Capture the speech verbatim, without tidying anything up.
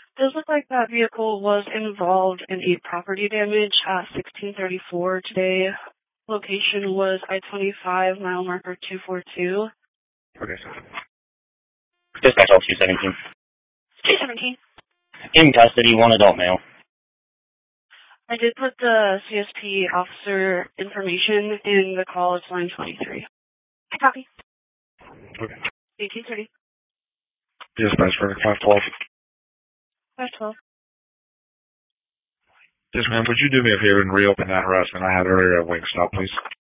Does look like that vehicle was involved in a property damage at sixteen thirty-four today. Location was I twenty-five, mile marker two four two. Okay, sir. Dispatch all two seventeen. two seventeen. In custody, one adult male. I did put the C S P officer information in the call. It's line twenty-three. Copy. Okay. eighteen thirty. Dispatch for five twelve. five twelve. Yes, ma'am. Would you do me a favor and reopen that harassment I had earlier at Wingstop, please?